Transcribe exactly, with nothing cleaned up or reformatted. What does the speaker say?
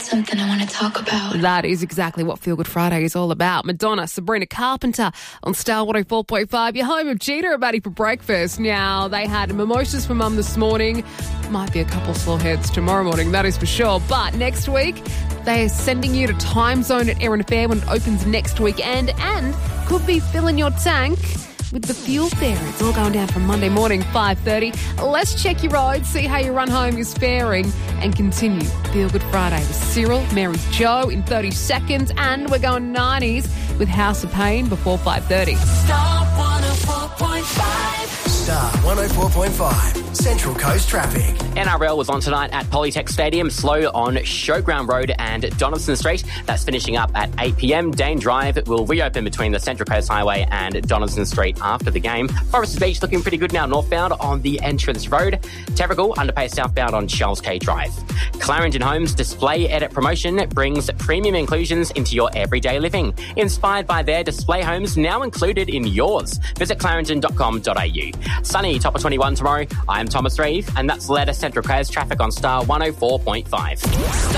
something I want to talk about. That is exactly what Feel Good Friday is all about. Madonna, Sabrina Carpenter on Star one oh four point five. Your home of Gina and Maddie for breakfast. Now, they had mimosas for Mum this morning. Might be a couple sore heads tomorrow morning, that is for sure. But next week, they're sending you to Time Zone at Erin Fair when it opens next weekend, and could be filling your tank with the fuel fare. It's all going down from Monday morning, five thirty. Let's check your roads, see how your run home is faring, and continue Feel Good Friday with Cyril, Mary's Joe in thirty seconds, and we're going nineties with House of Pain before five thirty. Star one oh four point five. Star one oh four point five, Central Coast traffic. N R L was on tonight at Polytech Stadium, slow on Showground Road and Donaldson Street. That's finishing up at eight p.m. Dane Drive will reopen between the Central Coast Highway and Donaldson Street after the game. Forest Beach looking pretty good now northbound on the entrance road. Terrigal underpass southbound on Charles K Drive. Clarendon Homes display edit promotion brings premium inclusions into your everyday living. Inspired by their display homes now included in yours. Visit clarendon dot com dot a u. Sunny, top of twenty-one tomorrow. I'm Thomas Reeve, and that's the latest Central Coast traffic on Star one oh four point five.